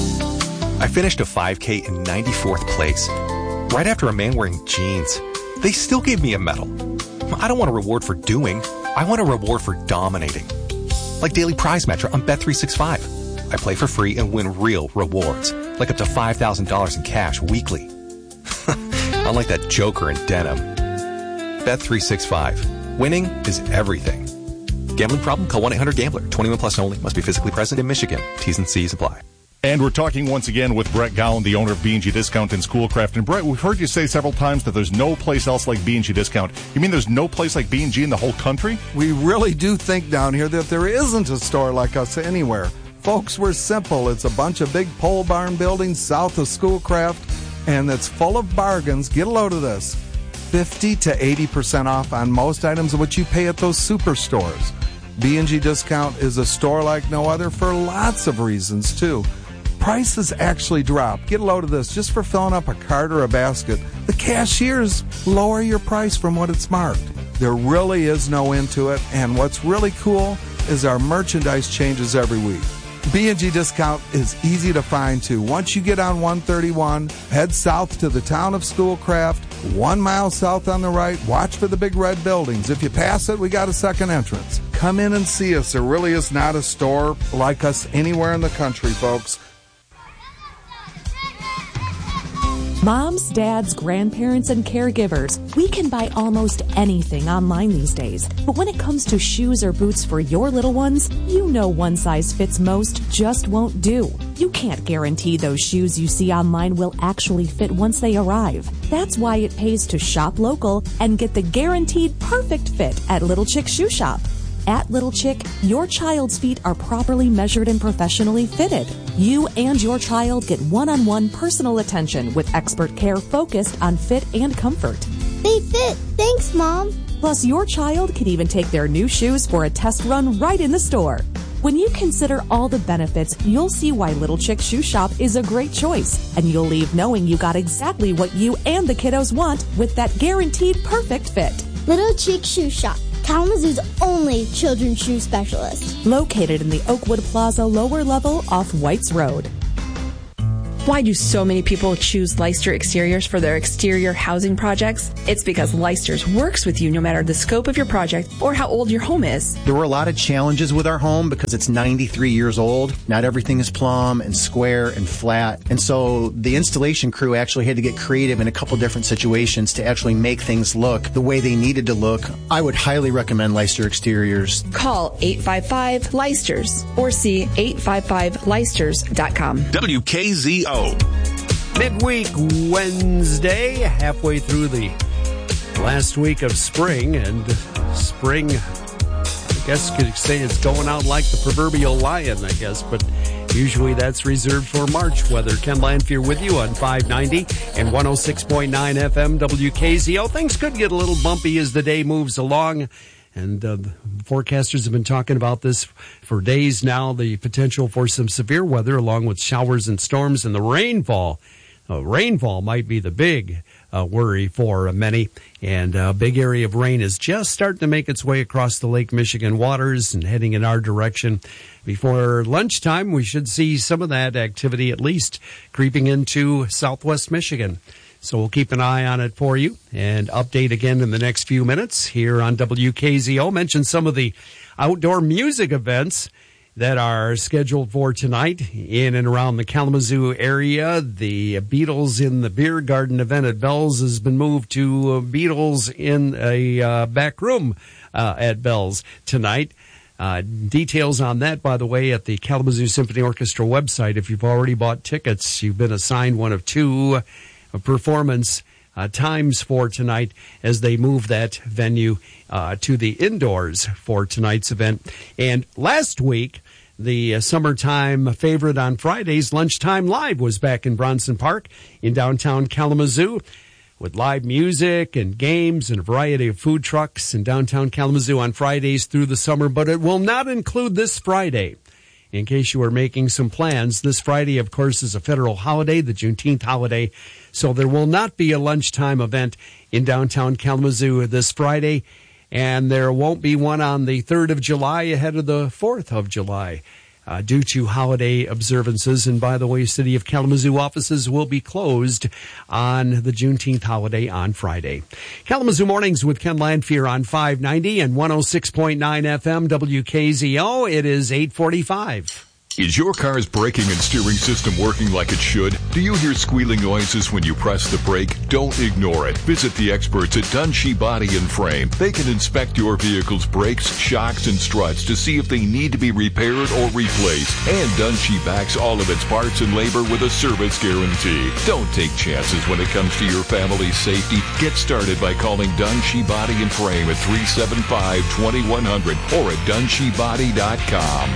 I finished a five K in ninety-fourth place, right after a man wearing jeans. They still gave me a medal. I don't want a reward for doing. I want a reward for dominating. Like Daily Prize Matcher on Bet three sixty-five. I play for free and win real rewards, like up to five thousand dollars in cash weekly. Unlike that joker in denim. Bet three sixty-five. Winning is everything. Gambling problem? Call one eight hundred gambler. twenty-one plus only. Must be physically present in Michigan. T's and C's apply. And we're talking once again with Brett Gowan, the owner of B and G Discount in Schoolcraft. And Brett, we've heard you say several times that there's no place else like B and G Discount. You mean there's no place like B and G in the whole country? We really do think down here that there isn't a store like us anywhere. Folks, we're simple. It's a bunch of big pole barn buildings south of Schoolcraft, and it's full of bargains. Get a load of this. fifty to eighty percent off on most items of what you pay at those superstores. B and G Discount is a store like no other for lots of reasons, too. Prices actually drop. Get a load of this just for filling up a cart or a basket. The cashiers lower your price from what it's marked. There really is no end to it, and what's really cool is our merchandise changes every week. B and G Discount is easy to find, too. Once you get on one thirty-one, head south to the town of Schoolcraft, one mile south on the right, watch for the big red buildings. If you pass it, we got a second entrance. Come in and see us. There really is not a store like us anywhere in the country, folks. Moms, dads, grandparents, and caregivers, we can buy almost anything online these days. But when it comes to shoes or boots for your little ones, you know one size fits most just won't do. You can't guarantee those shoes you see online will actually fit once they arrive. That's why it pays to shop local and get the guaranteed perfect fit at Little Chick Shoe Shop. At Little Chick, your child's feet are properly measured and professionally fitted. You and your child get one-on-one personal attention with expert care focused on fit and comfort. They fit. Thanks, Mom. Plus, your child can even take their new shoes for a test run right in the store. When you consider all the benefits, you'll see why Little Chick Shoe Shop is a great choice. And you'll leave knowing you got exactly what you and the kiddos want with that guaranteed perfect fit. Little Chick Shoe Shop, Kalamazoo's only children's shoe specialist. Located in the Oakwood Plaza lower level off Whites Road. Why do so many people choose Leicester Exteriors for their exterior housing projects? It's because Leicester's works with you no matter the scope of your project or how old your home is. There were a lot of challenges with our home because it's ninety-three years old. Not everything is plumb and square and flat. And so the installation crew actually had to get creative in a couple different situations to actually make things look the way they needed to look. I would highly recommend Leicester Exteriors. Call eight five five Leicesters or see eight five five Leicesters dot com. W K Z O. Midweek Wednesday, halfway through the last week of spring, and spring, I guess you could say it's going out like the proverbial lion, I guess, but usually that's reserved for March weather. Ken Lanfear with you on five ninety and one oh six point nine F M W K Z O. Things could get a little bumpy as the day moves along. And uh, the forecasters have been talking about this for days now, the potential for some severe weather along with showers and storms and the rainfall. Uh, rainfall might be the big uh, worry for uh, many. And a uh, big area of rain is just starting to make its way across the Lake Michigan waters and heading in our direction. Before lunchtime, we should see some of that activity at least creeping into southwest Michigan. So we'll keep an eye on it for you and update again in the next few minutes here on W K Z O. Mention some of the outdoor music events that are scheduled for tonight in and around the Kalamazoo area. The Beatles in the Beer Garden event at Bell's has been moved to Beatles in a uh, back room uh, at Bell's tonight. Uh, details on that, by the way, at the Kalamazoo Symphony Orchestra website. If you've already bought tickets, you've been assigned one of two performance uh, times for tonight as they move that venue uh, to the indoors for tonight's event. And last week, the uh, summertime favorite on Fridays, Lunchtime Live, was back in Bronson Park in downtown Kalamazoo with live music and games and a variety of food trucks in downtown Kalamazoo on Fridays through the summer. But it will not include this Friday. In case you are making some plans, this Friday, of course, is a federal holiday, the Juneteenth holiday. So there will not be a lunchtime event in downtown Kalamazoo this Friday. And there won't be one on the third of July ahead of the fourth of July uh, due to holiday observances. And by the way, City of Kalamazoo offices will be closed on the Juneteenth holiday on Friday. Kalamazoo Mornings with Ken Lanfear on five ninety and one oh six point nine F M W K Z O. It is eight forty-five. Is your car's braking and steering system working like it should? Do you hear squealing noises when you press the brake? Don't ignore it. Visit the experts at Dunshee Body and Frame. They can inspect your vehicle's brakes, shocks, and struts to see if they need to be repaired or replaced. And Dunshee backs all of its parts and labor with a service guarantee. Don't take chances when it comes to your family's safety. Get started by calling Dunshee Body and Frame at three seven five, two one zero zero or at dunshee body dot com.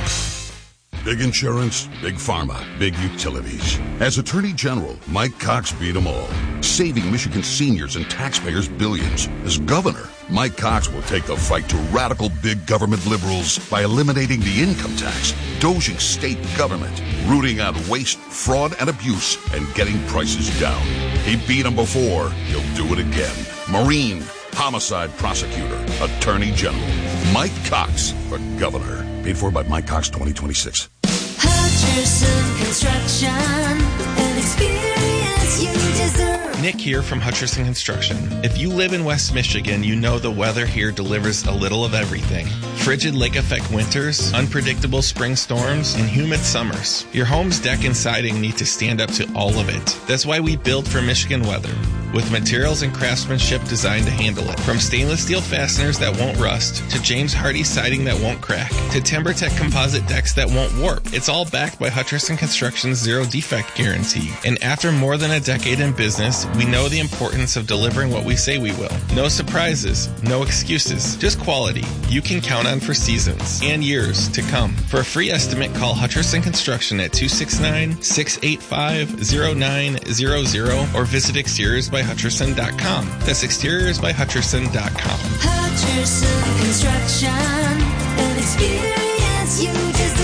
Big insurance, big pharma, big utilities. As Attorney General, Mike Cox beat them all, saving Michigan seniors and taxpayers billions. As governor, Mike Cox will take the fight to radical big government liberals by eliminating the income tax, dozing state government, rooting out waste, fraud, and abuse, and getting prices down. He beat them before. He'll do it again. Marine, homicide prosecutor, Attorney General. Mike Cox for governor. Paid for by Mike Cox twenty twenty-six. Hutcherson Construction, an experience you deserve. Nick here from Hutcherson Construction. If you live in West Michigan, you know the weather here delivers a little of everything. Frigid lake effect winters, unpredictable spring storms, and humid summers. Your home's deck and siding need to stand up to all of it. That's why we build for Michigan weather, with materials and craftsmanship designed to handle it. From stainless steel fasteners that won't rust, to James Hardy siding that won't crack, to TimberTech composite decks that won't warp. It's all backed by Hutcherson Construction's zero defect guarantee. And after more than a decade in business, we know the importance of delivering what we say we will. No surprises, no excuses, just quality you can count on for seasons and years to come. For a free estimate, call Hutcherson Construction at two six nine, six eight five, zero nine zero zero or visit exteriors by hutcherson dot com. That's exteriors by hutcherson dot com. Hutcherson Construction, an experience you deserve.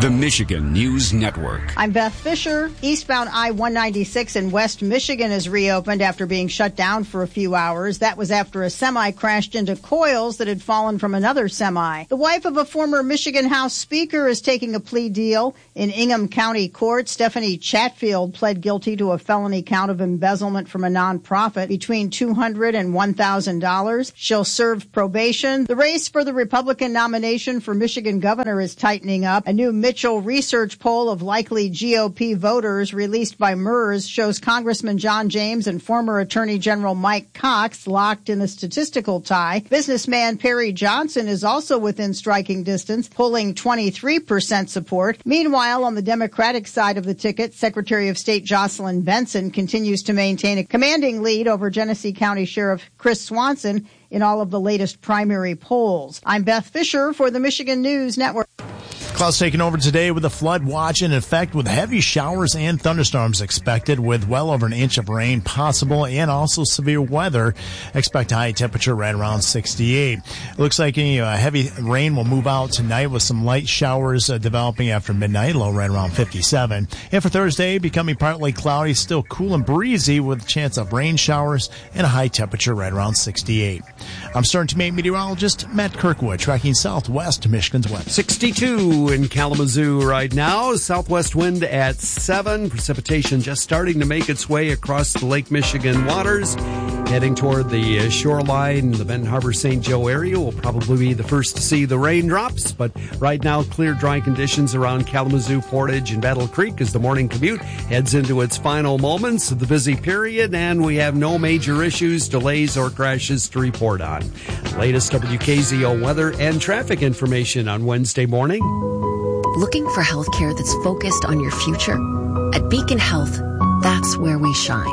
The Michigan News Network. I'm Beth Fisher. Eastbound I one ninety-six in West Michigan is reopened after being shut down for a few hours. That was after a semi crashed into coils that had fallen from another semi. The wife of a former Michigan House Speaker is taking a plea deal in Ingham County Court. Stephanie Chatfield pled guilty to a felony count of embezzlement from a nonprofit between two hundred dollars and one thousand dollars. She'll serve probation. The race for the Republican nomination for Michigan governor is tightening up. A new Mitchell research poll of likely G O P voters released by MERS shows Congressman John James and former Attorney General Mike Cox locked in a statistical tie. Businessman Perry Johnson is also within striking distance, polling twenty-three percent support. Meanwhile, on the Democratic side of the ticket, Secretary of State Jocelyn Benson continues to maintain a commanding lead over Genesee County Sheriff Chris Swanson in all of the latest primary polls. I'm Beth Fisher for the Michigan News Network. Clouds taking over today with a flood watch in effect with heavy showers and thunderstorms expected with well over an inch of rain possible and also severe weather. Expect a high temperature right around sixty-eight. It looks like any uh, heavy rain will move out tonight with some light showers uh, developing after midnight, low right around fifty-seven. And for Thursday, becoming partly cloudy, still cool and breezy with a chance of rain showers and a high temperature right around sixty-eight. I'm Stern Teammate meteorologist Matt Kirkwood tracking southwest Michigan's weather. sixty-two in Kalamazoo right now. Southwest wind at seven. Precipitation just starting to make its way across the Lake Michigan waters. Heading toward the shoreline, the Benton Harbor Saint Joe area will probably be the first to see the raindrops. But right now, clear, dry conditions around Kalamazoo, Portage, and Battle Creek as the morning commute heads into its final moments of the busy period. And we have no major issues, delays, or crashes to report on. Latest W K Z O weather and traffic information on Wednesday morning. Looking for health care that's focused on your future? At Beacon Health, that's where we shine.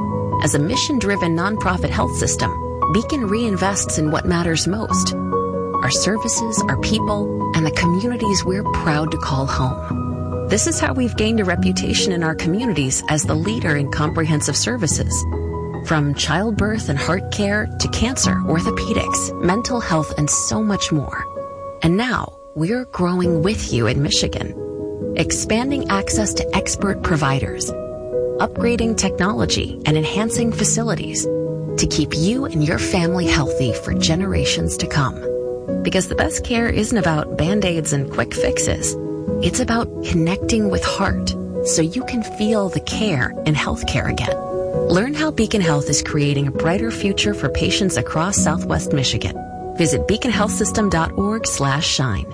As a mission-driven nonprofit health system, Beacon reinvests in what matters most: our services, our people, and the communities we're proud to call home. This is how we've gained a reputation in our communities as the leader in comprehensive services. From childbirth and heart care to cancer, orthopedics, mental health, and so much more. And now, we're growing with you in Michigan, expanding access to expert providers, upgrading technology, and enhancing facilities to keep you and your family healthy for generations to come. Because the best care isn't about Band-Aids and quick fixes. It's about connecting with heart so you can feel the care in healthcare again. Learn how Beacon Health is creating a brighter future for patients across Southwest Michigan. Visit beacon health system dot org slash shine.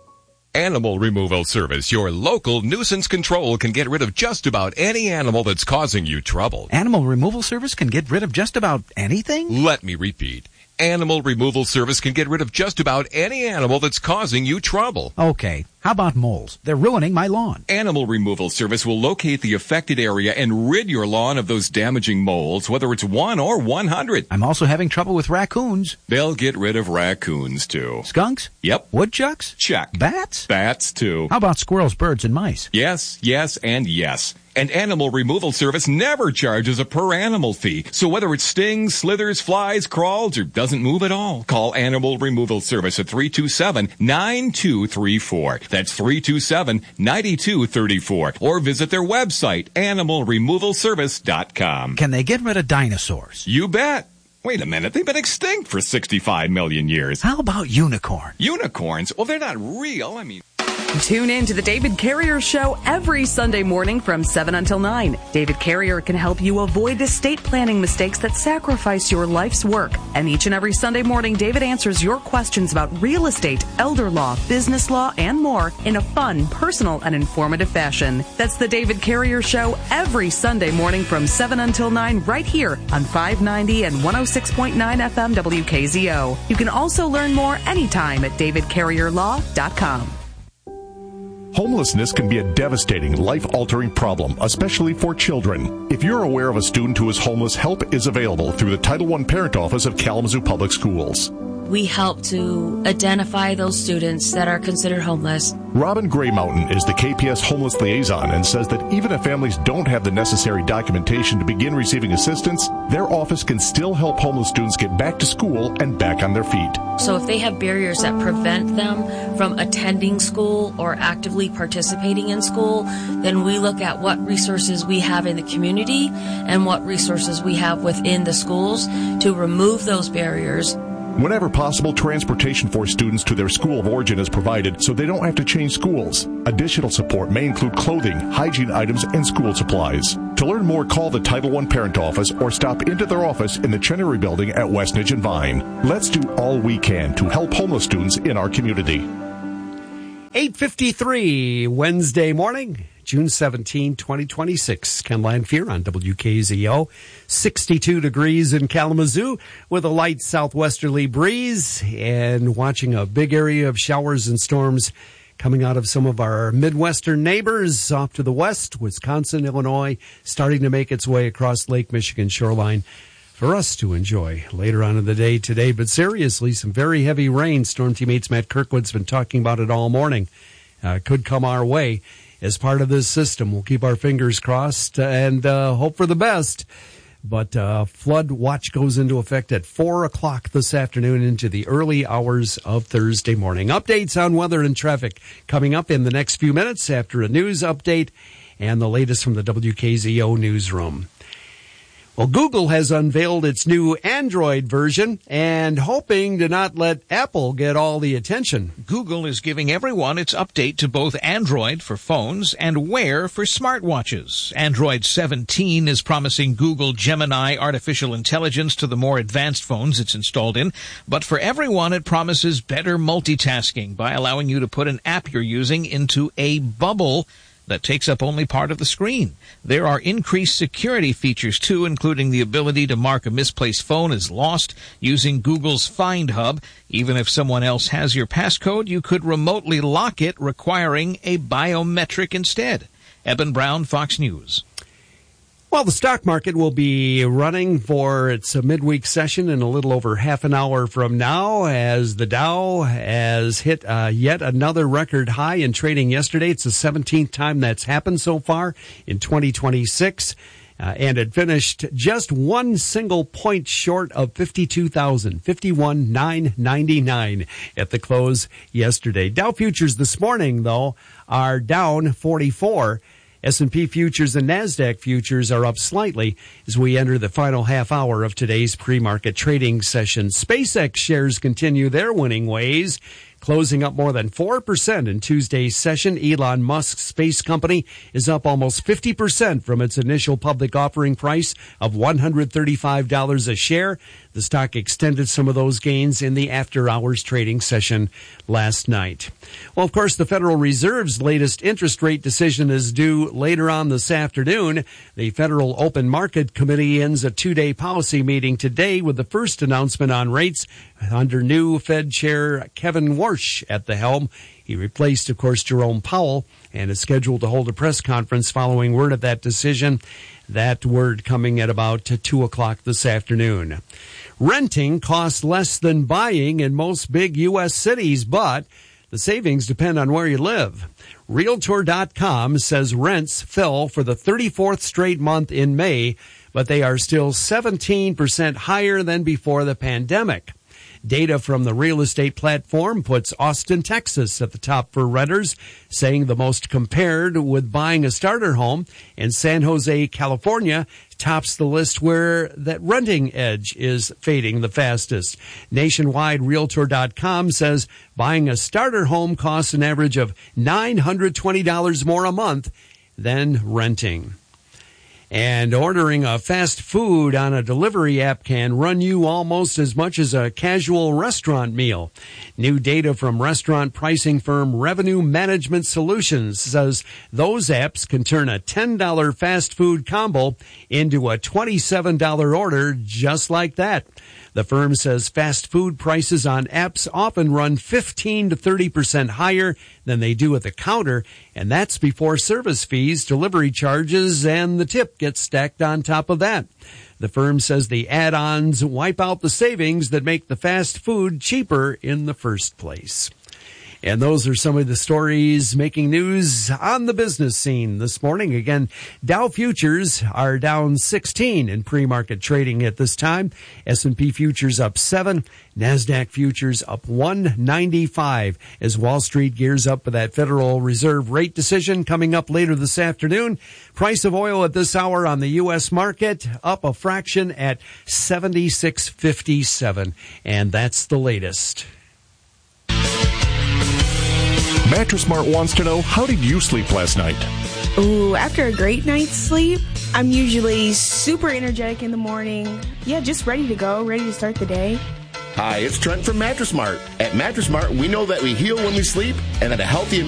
Animal Removal Service, your local nuisance control, can get rid of just about any animal that's causing you trouble. Animal Removal Service can get rid of just about anything? Let me repeat. Animal Removal Service can get rid of just about any animal that's causing you trouble. Okay. How about moles? They're ruining my lawn. Animal Removal Service will locate the affected area and rid your lawn of those damaging moles, whether it's one or one hundred. I'm also having trouble with raccoons. They'll get rid of raccoons, too. Skunks? Yep. Woodchucks? Check. Bats? Bats, too. How about squirrels, birds, and mice? Yes, yes, and yes. And Animal Removal Service never charges a per-animal fee. So whether it stings, slithers, flies, crawls, or doesn't move at all, call Animal Removal Service at three two seven, nine two three four. That's three two seven, nine two three four. Or visit their website, animal removal service dot com. Can they get rid of dinosaurs? You bet. Wait a minute, they've been extinct for sixty-five million years. How about unicorns? Unicorns? Well, they're not real. I mean... Tune in to the David Carrier Show every Sunday morning from seven until nine. David Carrier can help you avoid estate planning mistakes that sacrifice your life's work. And each and every Sunday morning, David answers your questions about real estate, elder law, business law, and more in a fun, personal, and informative fashion. That's the David Carrier Show every Sunday morning from seven until nine right here on five ninety and one oh six point nine F M W K Z O. You can also learn more anytime at david carrier law dot com. Homelessness can be a devastating, life-altering problem, especially for children. If you're aware of a student who is homeless, help is available through the Title one Parent Office of Kalamazoo Public Schools. we help to identify those students that are considered homeless. Robin Gray Mountain is the K P S homeless liaison and says that even if families don't have the necessary documentation to begin receiving assistance, their office can still help homeless students get back to school and back on their feet. So if they have barriers that prevent them from attending school or actively participating in school, then we look at what resources we have in the community and what resources we have within the schools to remove those barriers. Whenever possible, transportation for students to their school of origin is provided so they don't have to change schools. Additional support may include clothing, hygiene items, and school supplies. To learn more, call the Title one Parent Office or stop into their office in the Chenery Building at Westnedge and Vine. Let's do all we can to help homeless students in our community. eight fifty-three Wednesday morning, June seventeenth, twenty twenty-six. Ken Lanfear on W K Z O. sixty-two degrees in Kalamazoo with a light southwesterly breeze and watching a big area of showers and storms coming out of some of our Midwestern neighbors off to the west, Wisconsin, Illinois, starting to make its way across Lake Michigan shoreline for us to enjoy later on in the day today. But seriously, some very heavy rain. Storm teammates Matt Kirkwood's been talking about it all morning. Uh, could come our way as part of this system. We'll keep our fingers crossed and uh, hope for the best. But uh, flood watch goes into effect at four o'clock this afternoon into the early hours of Thursday morning. Updates on weather and traffic coming up in the next few minutes after a news update and the latest from the W K Z O newsroom. Well, Google has unveiled its new Android version and hoping to not let Apple get all the attention. Google is giving everyone its update to both Android for phones and Wear for smartwatches. Android seventeen is promising Google Gemini artificial intelligence to the more advanced phones it's installed in, but for everyone it promises better multitasking by allowing you to put an app you're using into a bubble that takes up only part of the screen. There are increased security features, too, including the ability to mark a misplaced phone as lost using Google's Find Hub. Even if someone else has your passcode, you could remotely lock it, requiring a biometric instead. Eben Brown, Fox News. Well, the stock market will be running for its midweek session in a little over half an hour from now as the Dow has hit uh, yet another record high in trading yesterday. It's the seventeenth time that's happened so far in twenty twenty-six. Uh, and it finished just one single point short of fifty-two thousand, fifty-one thousand nine hundred ninety-nine at the close yesterday. Dow futures this morning, though, are down forty-four. S and P futures and NASDAQ futures are up slightly as we enter the final half hour of today's pre-market trading session. SpaceX shares continue their winning ways, closing up more than four percent in Tuesday's session. Elon Musk's space company is up almost fifty percent from its initial public offering price of one hundred thirty-five dollars a share. The stock extended some of those gains in the after-hours trading session last night. Well, of course, the Federal Reserve's latest interest rate decision is due later on this afternoon. The Federal Open Market Committee ends a two-day policy meeting today with the first announcement on rates under new Fed Chair Kevin Warsh at the helm. He replaced, of course, Jerome Powell and is scheduled to hold a press conference following word of that decision. That word coming at about two o'clock this afternoon. Renting costs less than buying in most big U S cities, but the savings depend on where you live. Realtor dot com says rents fell for the thirty-fourth straight month in May, but they are still seventeen percent higher than before the pandemic. Data from the real estate platform puts Austin, Texas at the top for renters, saying the most compared with buying a starter home, and San Jose, California tops the list where that renting edge is fading the fastest. Nationwide, Realtor dot com says buying a starter home costs an average of nine hundred twenty dollars more a month than renting. And ordering a fast food on a delivery app can run you almost as much as a casual restaurant meal. New data from restaurant pricing firm Revenue Management Solutions says those apps can turn a ten dollars fast food combo into a twenty-seven dollars order just like that. The firm says fast food prices on apps often run fifteen to thirty percent higher than they do at the counter, and that's before service fees, delivery charges, and the tip gets stacked on top of that. The firm says the add-ons wipe out the savings that make the fast food cheaper in the first place. And those are some of the stories making news on the business scene this morning. Again, Dow futures are down sixteen in pre-market trading at this time. S and P futures up seven. NASDAQ futures up one ninety-five as Wall Street gears up for that Federal Reserve rate decision coming up later this afternoon. Price of oil at this hour on the U S market up a fraction at seventy-six fifty-seven. And that's the latest. Mattress Mart wants to know, how did you sleep last night? Ooh, after a great night's sleep, I'm usually super energetic in the morning. Yeah, just ready to go, ready to start the day. Hi, it's Trent from Mattress Mart. At Mattress Mart, we know that we heal when we sleep and that a healthy